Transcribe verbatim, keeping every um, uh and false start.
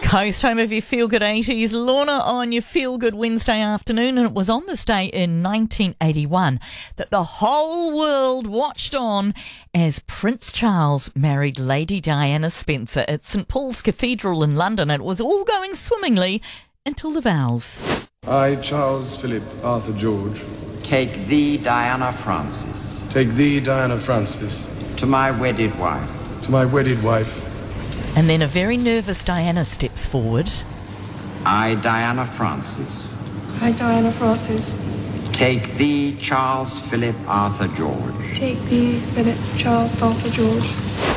Coast, home of your Feel Good eighties. Lorna on your Feel Good Wednesday afternoon, and it was on this day in nineteen eighty-one that the whole world watched on as Prince Charles married Lady Diana Spencer at St Paul's Cathedral in London. It was all going swimmingly until the vows. I, Charles Philip Arthur George, take thee, Diana Frances, take thee, Diana Frances, to my wedded wife, to my wedded wife. And then a very nervous Diana steps forward. I, Diana Frances, I, Diana Frances, take thee, Charles Philip Arthur George, take thee, Philip Charles Arthur George,